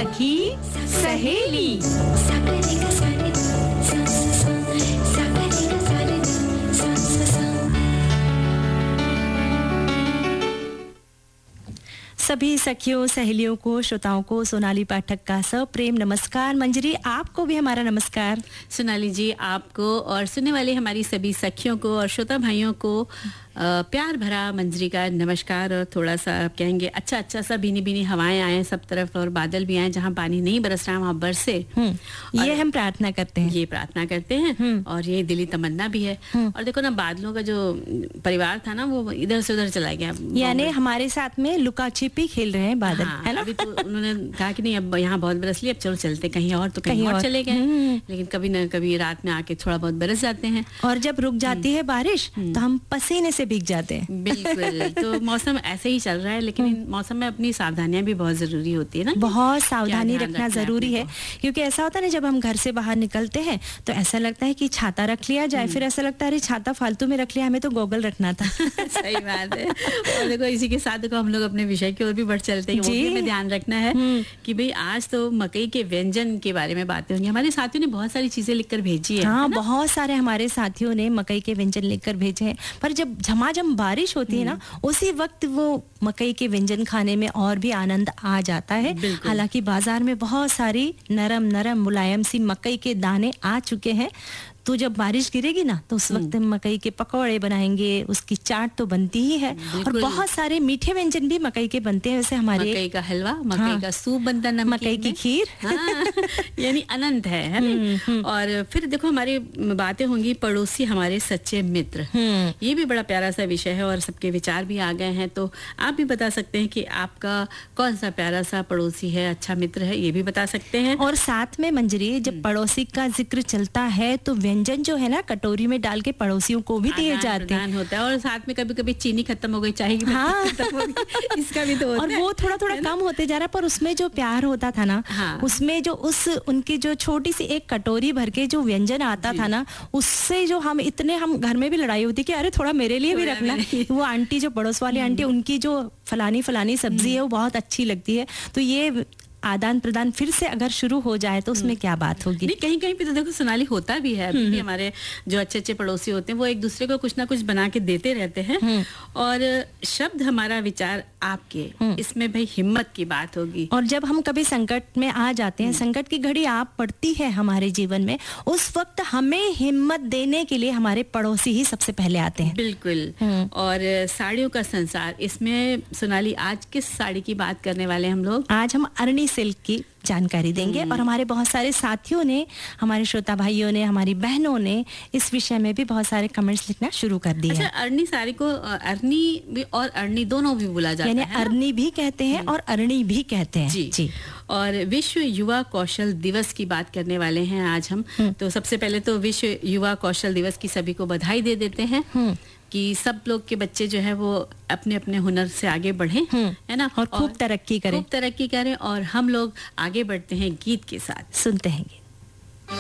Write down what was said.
सखी सहेली। सभी सखियों सहेलियों को, श्रोताओं को सोनाली पाठक का सप्रेम नमस्कार। मंजरी, आपको भी हमारा नमस्कार। सोनाली जी, आपको और सुनने वाले हमारी सभी सखियों को और श्रोता भाइयों को प्यार भरा मंजरी का नमस्कार। और थोड़ा सा आप कहेंगे अच्छा सा भीनी भीनी हवाएं आए सब तरफ और बादल भी आए, जहाँ पानी नहीं बरस रहा वहाँ बरसे। ये हम प्रार्थना करते हैं, ये प्रार्थना करते हैं और ये दिली तमन्ना भी है। और देखो ना, बादलों का जो परिवार था ना, वो इधर से उधर चला गया, यानी हमारे साथ में लुका छिपी खेल रहे हैं बादल। हाँ, है ना? अभी तो उन्होंने कहा कि नहीं, अब यहाँ बहुत बरस लिया, अब चलो चलते कहीं और, तो कहीं और चले गए। लेकिन कभी न कभी रात में आके थोड़ा बहुत बरस जाते हैं, और जब रुक जाती है बारिश तो हम पसीने से भीग जाते हैं। बिल्कुल। तो मौसम ऐसे ही चल रहा है, लेकिन इन मौसम में अपनी सावधानियां भी बहुत जरूरी होती है ना। बहुत सावधानी रखना जरूरी है, क्योंकि ऐसा होता है ना, जब हम घर से बाहर निकलते हैं तो ऐसा लगता है कि छाता रख लिया जाए, फिर ऐसा लगता है अरे छाता फालतू में रख लिया, हमें तो गोगल रखना था। सही बात है। और देखो, इसी के साथ देखो हम लोग अपने विषय की ओर भी बढ़ चलते हैं। वो भी हमें ध्यान रखना है कि भाई आज तो मकई के व्यंजन के बारे में बातें होंगी। हमारे साथियों ने बहुत सारी चीजें लिखकर भेजी है। हाँ, बहुत सारे हमारे साथियों ने मकई के व्यंजन लिखकर भेजे हैं। पर जब झमाझम बारिश होती है ना, उसी वक्त वो मकई के व्यंजन खाने में और भी आनंद आ जाता है। हालांकि बाजार में बहुत सारी नरम नरम मुलायम सी मकई के दाने आ चुके हैं, तो जब बारिश गिरेगी ना तो उस वक्त मकई के पकौड़े बनाएंगे, उसकी चाट तो बनती ही है। और बहुत सारे मीठे व्यंजन भी मकई के बनते हैं, जैसे हमारे मकई का हलवा, मकई का सूप बनता है, मकई की खीर। हाँ, यानी अनंत है ना। और फिर देखो, हमारी बातें होंगी पड़ोसी हमारे सच्चे मित्र। ये भी बड़ा प्यारा सा विषय है और सबके विचार भी आ गए हैं। तो आप भी बता सकते हैं कि आपका कौन सा प्यारा सा पड़ोसी है, अच्छा मित्र है, ये भी बता सकते हैं। और साथ में मंजरी, जब पड़ोसी का जिक्र चलता है तो व्यंजन जो है ना, कटोरी में डाल के पड़ोसियों को भी दिए जाते हैं। होता है। और साथ में कभी कभी चीनी खत्म हो गई, चाय की खत्म हो गई, इसका भी तो होता है। और वो थोड़ा थोड़ा कम होते जा रहा है, पर उसमें जो प्यार होता था ना, उसमें जो उनकी जो छोटी सी एक कटोरी भर के जो व्यंजन आता था ना, उससे जो हम घर में भी लड़ाई होती कि अरे थोड़ा मेरे लिए भी रखना। वो आंटी, जो पड़ोस वाली आंटी, उनकी जो फलानी सब्जी है वो बहुत अच्छी लगती है। तो ये आदान प्रदान फिर से अगर शुरू हो जाए तो उसमें क्या बात होगी। नहीं, कहीं कहीं पे तो देखो सोनाली होता भी है। अभी भी हमारे जो अच्छे पड़ोसी होते हैं वो एक दूसरे को कुछ ना कुछ बना के देते रहते हैं। और शब्द हमारा विचार आपके, इसमें भाई हिम्मत की बात होगी। और जब हम कभी संकट में आ जाते हैं, संकट की घड़ी आप पड़ती है हमारे जीवन में, उस वक्त हमें हिम्मत देने के लिए हमारे पड़ोसी ही सबसे पहले आते हैं। बिल्कुल। और साड़ियों का संसार, इसमें सोनाली आज किस साड़ी की बात करने वाले हम लोग? आज हम अरणी सिल्क की जानकारी देंगे। और हमारे बहुत सारे साथियों ने, हमारे श्रोता भाइयों ने, हमारी बहनों ने इस विषय में भी बहुत सारे कमेंट्स लिखना शुरू कर दिए। अच्छा, अरणी साड़ी को अरणी भी और अरणी दोनों भी बोला जाता है, यानी अरणी भी कहते हैं और अरणी भी कहते हैं। जी। और विश्व युवा कौशल दिवस की बात करने वाले हैं आज हम। तो सबसे पहले तो विश्व युवा कौशल दिवस की सभी को बधाई दे देते हैं कि सब लोग के बच्चे जो है वो अपने अपने हुनर से आगे बढ़ें, है ना, और खूब तरक्की करें। और हम लोग आगे बढ़ते हैं गीत के साथ। सुनते हैं।